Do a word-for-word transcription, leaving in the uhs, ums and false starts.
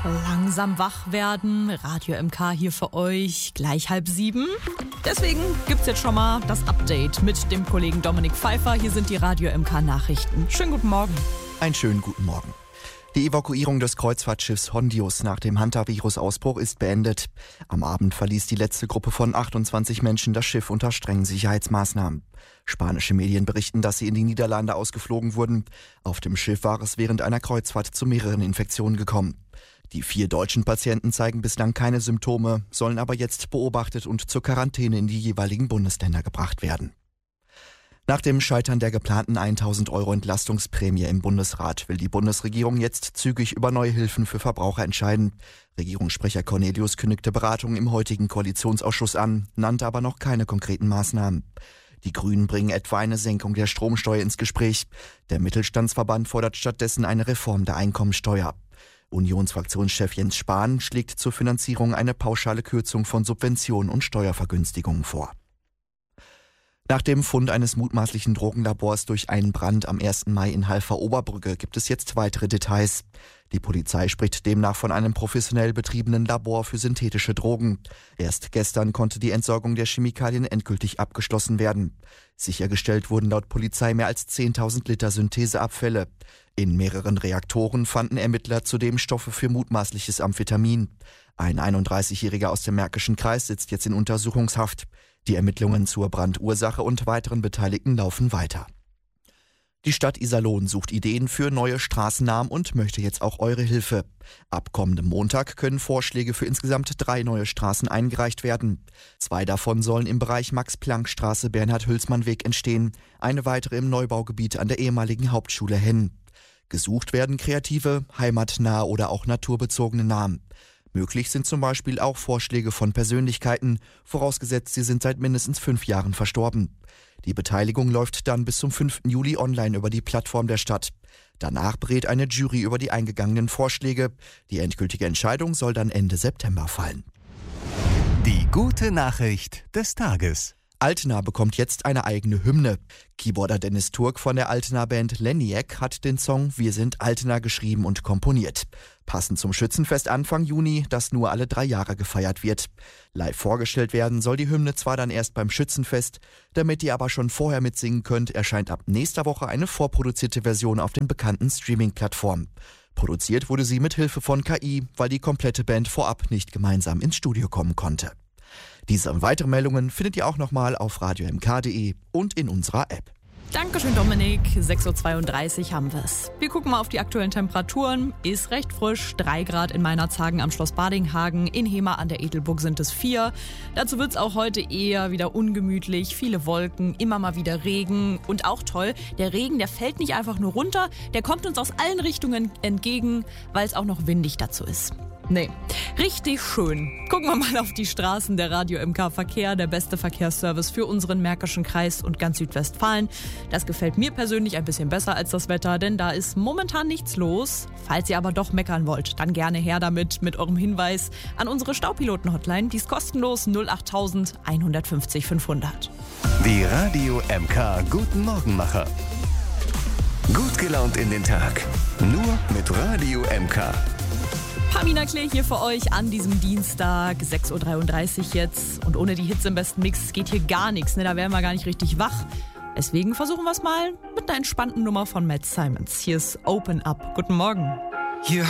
Langsam wach werden, Radio M K hier für euch, gleich halb sieben. Deswegen gibt's jetzt schon mal das Update mit dem Kollegen Dominik Pfeiffer. Hier sind die Radio M K Nachrichten. Schönen guten Morgen. Einen schönen guten Morgen. Die Evakuierung des Kreuzfahrtschiffs Hondius nach dem Hantavirus-Ausbruch ist beendet. Am Abend verließ die letzte Gruppe von achtundzwanzig Menschen das Schiff unter strengen Sicherheitsmaßnahmen. Spanische Medien berichten, dass sie in die Niederlande ausgeflogen wurden. Auf dem Schiff war es während einer Kreuzfahrt zu mehreren Infektionen gekommen. Die vier deutschen Patienten zeigen bislang keine Symptome, sollen aber jetzt beobachtet und zur Quarantäne in die jeweiligen Bundesländer gebracht werden. Nach dem Scheitern der geplanten tausend Euro Entlastungsprämie im Bundesrat will die Bundesregierung jetzt zügig über neue Hilfen für Verbraucher entscheiden. Regierungssprecher Cornelius kündigte Beratungen im heutigen Koalitionsausschuss an, nannte aber noch keine konkreten Maßnahmen. Die Grünen bringen etwa eine Senkung der Stromsteuer ins Gespräch. Der Mittelstandsverband fordert stattdessen eine Reform der Einkommensteuer. Unionsfraktionschef Jens Spahn schlägt zur Finanzierung eine pauschale Kürzung von Subventionen und Steuervergünstigungen vor. Nach dem Fund eines mutmaßlichen Drogenlabors durch einen Brand am ersten Mai in Halver-Oberbrücke gibt es jetzt weitere Details. Die Polizei spricht demnach von einem professionell betriebenen Labor für synthetische Drogen. Erst gestern konnte die Entsorgung der Chemikalien endgültig abgeschlossen werden. Sichergestellt wurden laut Polizei mehr als zehntausend Liter Syntheseabfälle. In mehreren Reaktoren fanden Ermittler zudem Stoffe für mutmaßliches Amphetamin. Ein einunddreißigjähriger aus dem Märkischen Kreis sitzt jetzt in Untersuchungshaft. Die Ermittlungen zur Brandursache und weiteren Beteiligten laufen weiter. Die Stadt Iserlohn sucht Ideen für neue Straßennamen und möchte jetzt auch eure Hilfe. Ab kommendem Montag können Vorschläge für insgesamt drei neue Straßen eingereicht werden. Zwei davon sollen im Bereich Max-Planck-Straße Bernhard-Hülsmann-Weg entstehen, eine weitere im Neubaugebiet an der ehemaligen Hauptschule Henn. Gesucht werden kreative, heimatnahe oder auch naturbezogene Namen. Möglich sind zum Beispiel auch Vorschläge von Persönlichkeiten, vorausgesetzt sie sind seit mindestens fünf Jahren verstorben. Die Beteiligung läuft dann bis zum fünften Juli online über die Plattform der Stadt. Danach berät eine Jury über die eingegangenen Vorschläge. Die endgültige Entscheidung soll dann Ende September fallen. Die gute Nachricht des Tages. Altena bekommt jetzt eine eigene Hymne. Keyboarder Dennis Turk von der Altena-Band Leniac hat den Song Wir sind Altena geschrieben und komponiert. Passend zum Schützenfest Anfang Juni, das nur alle drei Jahre gefeiert wird. Live vorgestellt werden soll die Hymne zwar dann erst beim Schützenfest, damit ihr aber schon vorher mitsingen könnt, erscheint ab nächster Woche eine vorproduzierte Version auf den bekannten Streaming-Plattformen. Produziert wurde sie mit Hilfe von K I, weil die komplette Band vorab nicht gemeinsam ins Studio kommen konnte. Diese und weitere Meldungen findet ihr auch nochmal auf radio m k punkt d e und in unserer App. Dankeschön, Dominik. sechs Uhr zweiunddreißig haben wir es. Wir gucken mal auf die aktuellen Temperaturen. Ist recht frisch. drei Grad in Meinerzhagen am Schloss Badinghagen. In Hemer an der Edelburg sind es vier. Dazu wird es auch heute eher wieder ungemütlich. Viele Wolken, immer mal wieder Regen. Und auch toll, der Regen, der fällt nicht einfach nur runter. Der kommt uns aus allen Richtungen entgegen, weil es auch noch windig dazu ist. Nee, richtig schön. Gucken wir mal auf die Straßen. Der Radio M K Verkehr, der beste Verkehrsservice für unseren Märkischen Kreis und ganz Südwestfalen. Das gefällt mir persönlich ein bisschen besser als das Wetter, denn da ist momentan nichts los. Falls ihr aber doch meckern wollt, dann gerne her damit mit eurem Hinweis an unsere Staupiloten-Hotline. Die ist kostenlos null acht tausend einhundertfünfzig fünfhundert. Die Radio M K Guten Morgenmacher. Gut gelaunt in den Tag. Nur mit Radio M K. Pamina Klee hier für euch an diesem Dienstag, sechs Uhr dreiunddreißig jetzt. Und ohne die Hits im besten Mix geht hier gar nichts, ne? Da wären wir gar nicht richtig wach. Deswegen versuchen wir es mal mit einer entspannten Nummer von Matt Simons. Hier ist Open Up. Guten Morgen. You